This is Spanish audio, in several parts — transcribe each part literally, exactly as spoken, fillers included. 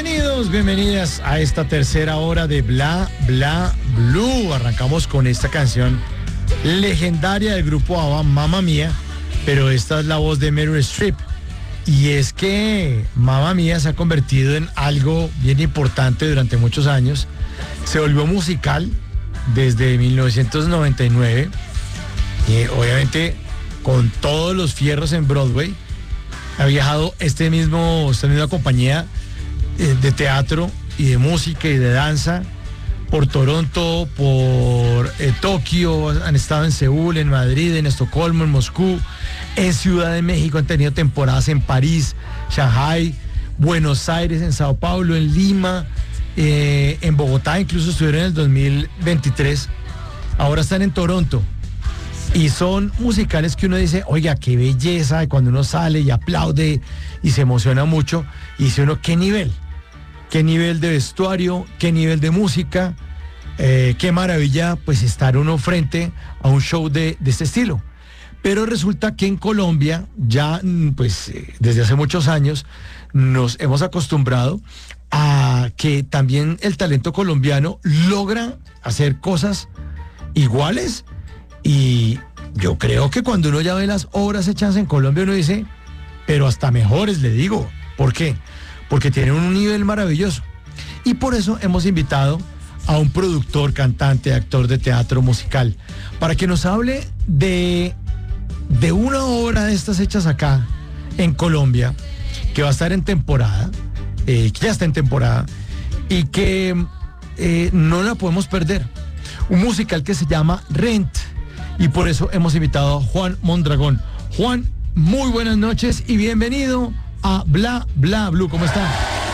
Bienvenidos, bienvenidas a esta tercera hora de Bla Bla Blue. Arrancamos con esta canción legendaria del grupo ABBA, Mamma Mía, pero esta es la voz de Meryl Streep. Y es que Mamma Mía se ha convertido en algo bien importante durante muchos años. Se volvió musical desde mil novecientos noventa y nueve y obviamente con todos los fierros en Broadway. Ha viajado este mismo, esta misma compañía eh, de teatro y de música y de danza por Toronto, por eh, Tokio, han estado en Seúl, en Madrid, en Estocolmo, en Moscú, en Ciudad de México, han tenido temporadas en París, Shanghai, Buenos Aires, en Sao Paulo, en Lima, eh, en Bogotá, incluso estuvieron en el dos mil veintitrés, ahora están en Toronto. Y son musicales que uno dice, oiga, qué belleza, y cuando uno sale y aplaude y se emociona mucho, y dice uno, qué nivel, qué nivel de vestuario, qué nivel de música, eh, qué maravilla, pues estar uno frente a un show de, de este estilo. Pero resulta que en Colombia, ya pues desde hace muchos años, nos hemos acostumbrado a que también el talento colombiano logra hacer cosas iguales. Y yo creo que cuando uno ya ve las obras hechas en Colombia, uno dice, pero hasta mejores, le digo. ¿Por qué? Porque tienen un nivel maravilloso. Y por eso hemos invitado a un productor, cantante, actor de teatro musical, para que nos hable de, de una obra de estas hechas acá, en Colombia, que va a estar en temporada, eh, que ya está en temporada, y que eh, no la podemos perder. Un musical que se llama Rent. Y por eso hemos invitado a Juan Mondragón. Juan, muy buenas noches y bienvenido a Bla Bla Blue. ¿Cómo está?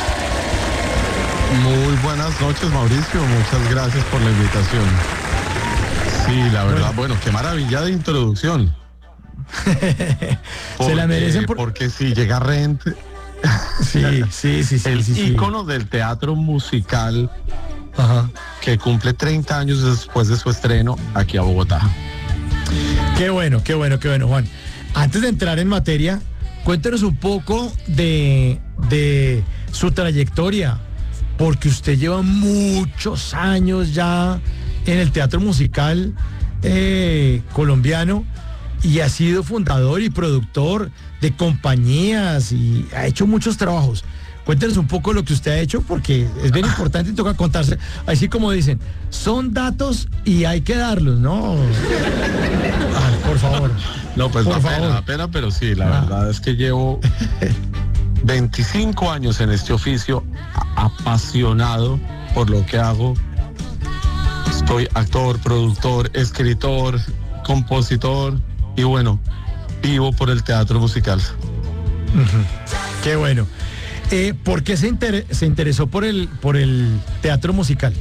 Muy buenas noches, Mauricio. Muchas gracias por la invitación. Sí, la verdad, bueno, qué maravilla de introducción. Porque, se la merecen por... porque si llega Rent, sí, sí, sí, sí, el sí, ícono sí. del teatro musical. Ajá. Que cumple treinta años después de su estreno aquí a Bogotá. Qué bueno, qué bueno, qué bueno, Juan. Antes de entrar en materia, cuéntenos un poco de, de su trayectoria, porque usted lleva muchos años ya en el teatro musical eh, colombiano y ha sido fundador y productor de compañías y ha hecho muchos trabajos. Cuéntenos un poco lo que usted ha hecho, porque es bien importante y toca contarse. Así como dicen, son datos y hay que darlos, ¿no? Ay, por favor. No, pues por da favor. pena, da pena, pero sí, la ah. verdad es que llevo veinticinco años en este oficio, apasionado por lo que hago. Soy actor, productor, escritor, compositor y bueno, vivo por el teatro musical. Uh-huh. Qué bueno. Eh, ¿Por qué se, inter- se interesó por el, por el teatro musical?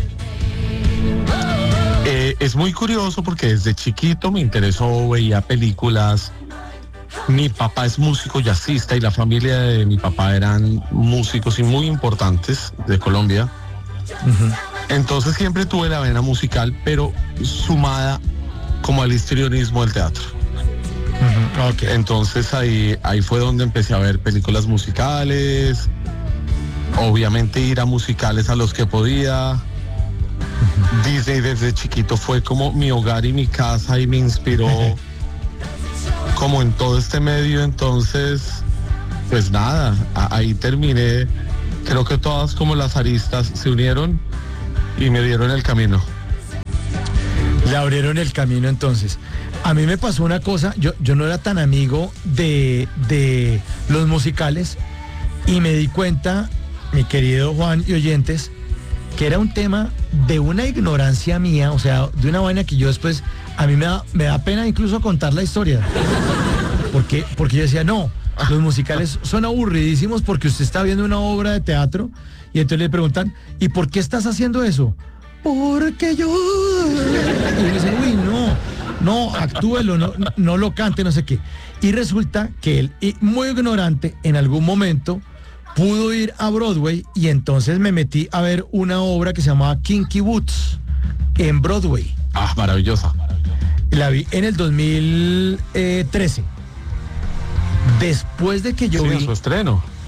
Eh, es muy curioso porque desde chiquito me interesó, veía películas. Mi papá es músico jazzista y la familia de mi papá eran músicos y muy importantes de Colombia. Uh-huh. Entonces siempre tuve la vena musical, pero sumada como al histrionismo del teatro. Uh-huh. Okay. Entonces ahí, ahí fue donde empecé a ver películas musicales, obviamente ir a musicales a los que podía. Uh-huh. Disney desde chiquito fue como mi hogar y mi casa y me inspiró uh-huh. como en todo este medio. Entonces pues nada, a- ahí terminé. Creo que todas como las aristas se unieron y me dieron el camino. Le abrieron el camino entonces. A mí me pasó una cosa, yo, yo no era tan amigo de, de los musicales y me di cuenta, mi querido Juan y oyentes, que era un tema de una ignorancia mía, o sea, de una vaina que yo después, a mí me da, me da pena incluso contar la historia. Porque, porque yo decía, no, los musicales son aburridísimos porque usted está viendo una obra de teatro y entonces le preguntan, ¿y por qué estás haciendo eso? Porque yo... Y me dicen, uy, no, no, actúelo, no, no lo cante, no sé qué. Y resulta que él, muy ignorante, en algún momento pudo ir a Broadway y entonces me metí a ver una obra que se llamaba Kinky Boots en Broadway. Ah, maravillosa. La vi en el dos mil trece. Después de que yo sí, vi... su estreno.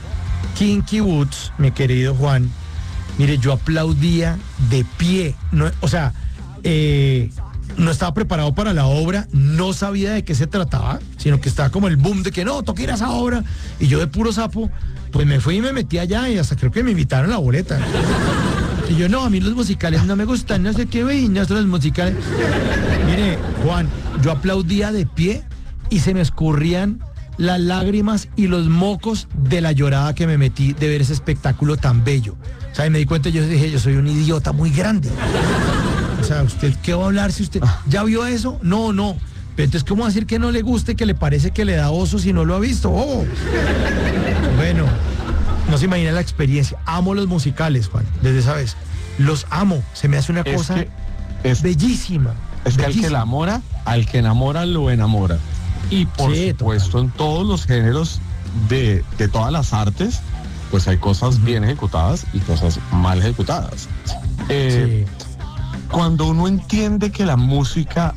Kinky Boots, mi querido Juan, mire, yo aplaudía de pie. No, o sea, eh, no estaba preparado para la obra, no sabía de qué se trataba, sino que estaba como el boom de que no, toque ir a esa obra. Y yo de puro sapo, pues me fui y me metí allá y hasta creo que me invitaron a la boleta. Y yo, no, a mí los musicales no me gustan, no sé qué, y no los musicales. Mire, Juan, yo aplaudía de pie y se me escurrían las lágrimas y los mocos de la llorada que me metí de ver ese espectáculo tan bello. O sea, y me di cuenta, yo dije, yo soy un idiota muy grande. O sea, ¿usted qué va a hablar si usted ya vio eso? No, no. Pero entonces, ¿cómo decir que no le guste, que le parece que le da oso si no lo ha visto? Oh. Bueno, no se imagina la experiencia. Amo los musicales, Juan, desde esa vez. Los amo. Se me hace una es cosa que, es, bellísima. Es que bellísima. al que enamora, al que enamora lo enamora. Y por sí, supuesto, total. En todos los géneros de, de todas las artes, pues hay cosas uh-huh. bien ejecutadas y cosas mal ejecutadas. Eh, sí. Cuando uno entiende que la música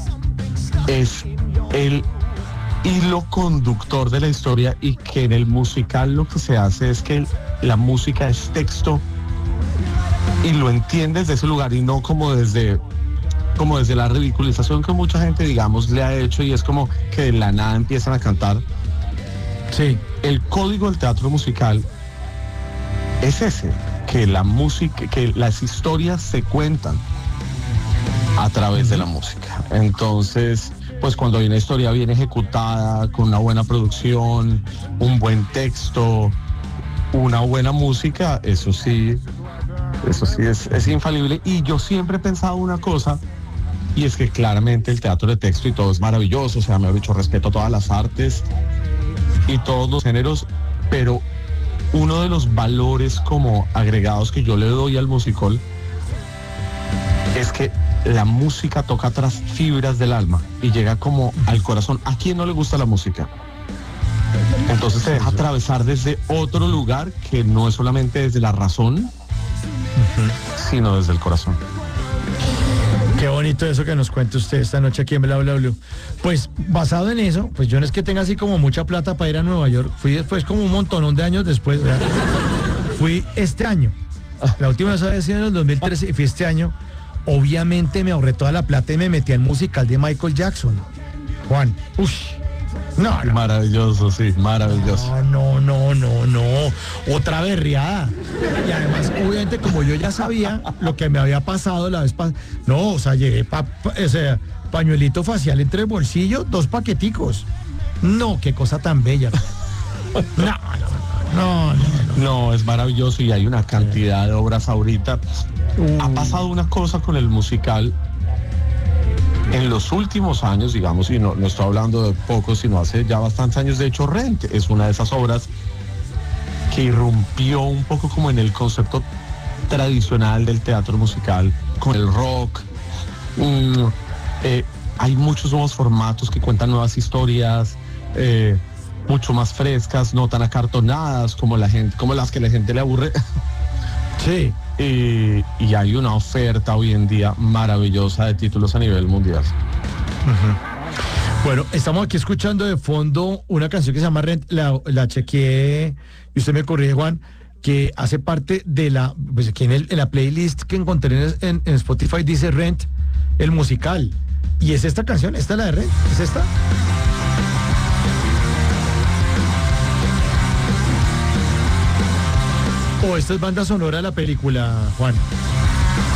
es el hilo conductor de la historia y que en el musical lo que se hace es que la música es texto y lo entiendes de ese lugar y no como desde como desde la ridiculización que mucha gente, digamos, le ha hecho y es como que de la nada empiezan a cantar. Sí. El código del teatro musical es ese, que la música, que las historias se cuentan a través uh-huh. de la música. Entonces, pues cuando hay una historia bien ejecutada, con una buena producción, un buen texto, una buena música, eso sí, eso sí es, es infalible. Y yo siempre he pensado una cosa, y es que claramente el teatro de texto y todo es maravilloso, o sea, me he dicho, respeto a todas las artes y todos los géneros, pero uno de los valores como agregados que yo le doy al musical es que la música toca otras fibras del alma y llega como al corazón. ¿A quién no le gusta la música? Entonces se deja atravesar desde otro lugar que no es solamente desde la razón, uh-huh. sino desde el corazón. Qué bonito eso que nos cuenta usted esta noche aquí en Bla Bla Blue. Pues basado en eso, pues yo no es que tenga así como mucha plata para ir a Nueva York. Fui después como un montonón de años después, ¿verdad? Fui este año. La última vez había sido en el dos mil trece y fui este año. Obviamente me ahorré toda la plata y me metí al musical de Michael Jackson. Juan, uff. No, no. Maravilloso, sí, maravilloso. No, no, no, no, no. Otra berriada. Y además, obviamente, como yo ya sabía lo que me había pasado la vez pasada. No, o sea, llegué pa, pa, o sea, pañuelito facial entre el bolsillo, dos paqueticos. No, qué cosa tan bella. No, no, no, no, no. No, es maravilloso y hay una cantidad de obras ahorita. Uh. Ha pasado una cosa con el musical. En los últimos años, digamos, y no, no estoy hablando de poco, sino hace ya bastantes años, de hecho, Rent es una de esas obras que irrumpió un poco como en el concepto tradicional del teatro musical, con el rock. Mm, eh, hay muchos nuevos formatos que cuentan nuevas historias, eh, mucho más frescas, no tan acartonadas como la gente, como las que la gente le aburre. Sí. Y, y hay una oferta hoy en día maravillosa de títulos a nivel mundial. Uh-huh. Bueno, estamos aquí escuchando de fondo una canción que se llama Rent, la, la chequeé, y usted me corrige, Juan, que hace parte de la, pues aquí en, el, en la playlist que encontré en, en, en Spotify dice Rent, el musical. Y es esta canción, esta es la de Rent, ¿es esta? ¿O esta es banda sonora de la película, Juan?